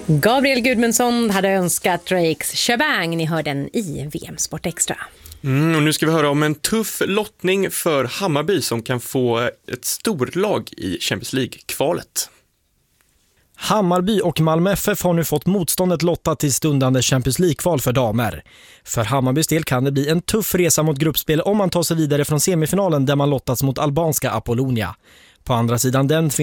Gabriel Gudmundsson hade önskat Drakes Shabang. Ni hör den i VM Sport Extra. Och nu ska vi höra om en tuff lottning för Hammarby som kan få ett storlag i Champions League-kvalet. Hammarby och Malmö FF har nu fått motståndet lottat till stundande Champions League-kval för damer. För Hammarbys del kan det bli en tuff resa mot gruppspel om man tar sig vidare från semifinalen där man lottats mot albanska Apollonia. På andra sidan den